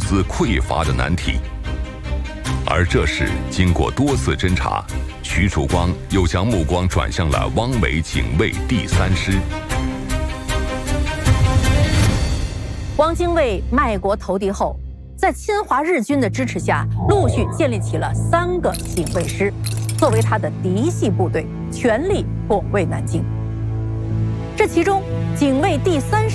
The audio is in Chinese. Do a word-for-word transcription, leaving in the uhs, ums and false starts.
资匮乏的难题。而这时，经过多次侦查，徐曙光又将目光转向了汪伪警卫第三师。 汪精卫卖国投敌后，在侵华日军的支持下，陆续建立起了三个警卫师，作为他的嫡系部队，全力拱卫南京。这其中，警卫第三师